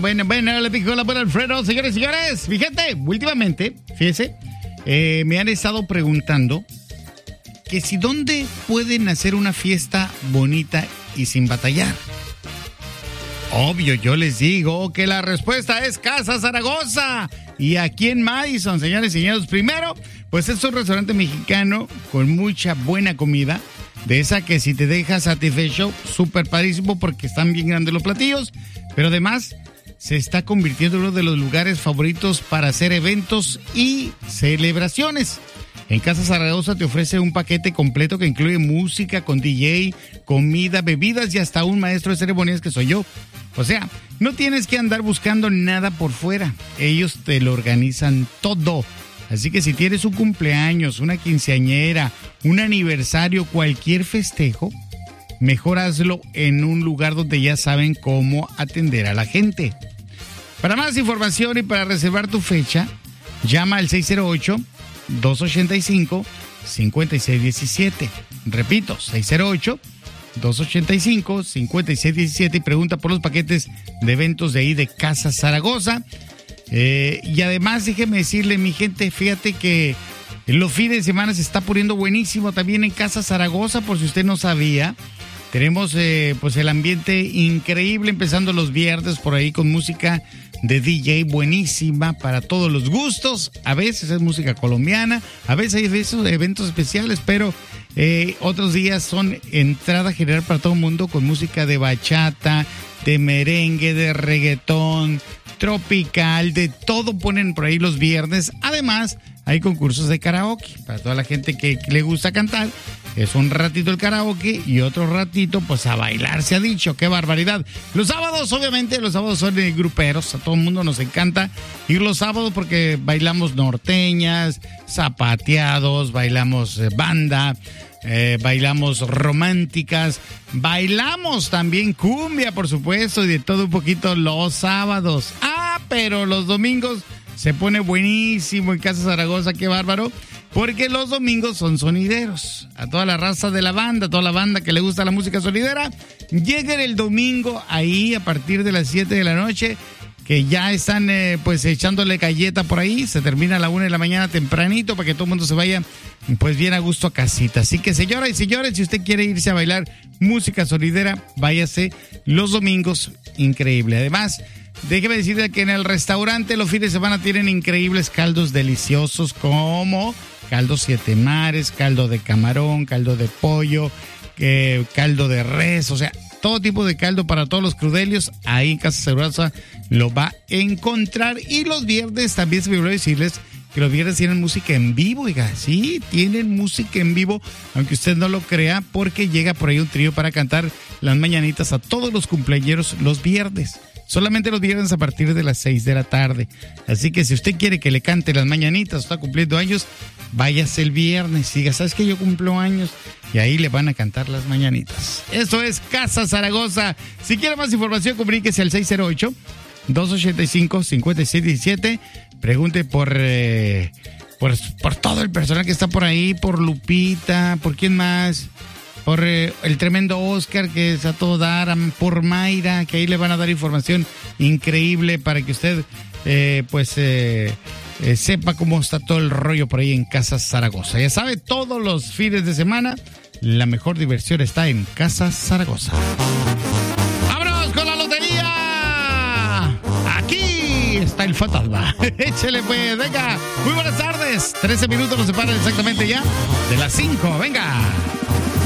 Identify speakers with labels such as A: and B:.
A: le pico la buena Alfredo, señores, fíjate, últimamente, fíjese, me han estado preguntando que si dónde pueden hacer una fiesta bonita y sin batallar. Obvio, yo les digo que la respuesta es Casa Zaragoza. Y aquí en Madison, señores y señores, primero, pues es un restaurante mexicano con mucha buena comida. De esa que si te dejas satisfecho, súper padrísimo porque están bien grandes los platillos. Pero además se está convirtiendo en uno de los lugares favoritos para hacer eventos y celebraciones. En Casa Zaragoza te ofrece un paquete completo que incluye música con DJ, comida, bebidas y hasta un maestro de ceremonias que soy yo. O sea, no tienes que andar buscando nada por fuera. Ellos te lo organizan todo. Así que si tienes un cumpleaños, una quinceañera, un aniversario, cualquier festejo, mejor hazlo en un lugar donde ya saben cómo atender a la gente. Para más información y para reservar tu fecha, llama al 608-285-5617. Repito, 608-285-5617 y pregunta por los paquetes de eventos de ahí de Casa Zaragoza. Y además déjeme decirle, mi gente, fíjate que los fines de semana se está poniendo buenísimo también en Casa Zaragoza, por si usted no sabía. Tenemos pues el ambiente increíble, empezando los viernes por ahí con música de DJ buenísima para todos los gustos. A veces es música colombiana, a veces hay eventos especiales, pero otros días son entrada general para todo el mundo con música de bachata, de merengue, de reggaetón, tropical, de todo ponen por ahí los viernes. Además, hay concursos de karaoke para toda la gente que le gusta cantar. Es un ratito el karaoke y otro ratito pues a bailar, se ha dicho. ¡Qué barbaridad! Los sábados, obviamente, los sábados son de gruperos. A todo el mundo nos encanta ir los sábados porque bailamos norteñas, zapateados, bailamos banda, bailamos románticas, bailamos también cumbia, por supuesto, y de todo un poquito los sábados. Pero los domingos se pone buenísimo en Casa Zaragoza, qué bárbaro, porque los domingos son sonideros. A toda la raza de la banda, toda la banda que le gusta la música sonidera, lleguen el domingo ahí a partir de las 7 de la noche, que ya están pues echándole galleta por ahí. Se termina a la 1 de la mañana tempranito para que todo el mundo se vaya pues bien a gusto a casita. Así que señoras y señores, si usted quiere irse a bailar música sonidera, váyase los domingos, increíble. Además, déjeme decirle que en el restaurante los fines de semana tienen increíbles caldos deliciosos como caldo siete mares, caldo de camarón, caldo de pollo, caldo de res, o sea, todo tipo de caldo para todos los crudelios. Ahí en Casa Zaragoza lo va a encontrar. Y los viernes también se me olvidó decirles que los viernes tienen música en vivo, oiga, sí, tienen música en vivo, aunque usted no lo crea, porque llega por ahí un trío para cantar las mañanitas a todos los cumpleañeros los viernes. Solamente los viernes a partir de las 6 de la tarde. Así que si usted quiere que le cante las mañanitas, está cumpliendo años, váyase el viernes. Diga, ¿sabes que yo cumplo años? Y ahí le van a cantar las mañanitas. Eso es Casa Zaragoza. Si quiere más información, comuníquese al 608-285-5617. Pregunte por todo el personal que está por ahí, por Lupita, por quién más, por el tremendo Oscar que es a todo dar, por Mayra, que ahí le van a dar información increíble para que usted sepa cómo está todo el rollo por ahí en Casa Zaragoza. Ya sabe, todos los fines de semana la mejor diversión está en Casa Zaragoza. ¡Vámonos con la lotería! Aquí está el fantasma. Échele pues, venga. Muy buenas tardes. 13 minutos nos separan exactamente ya de las 5. Venga.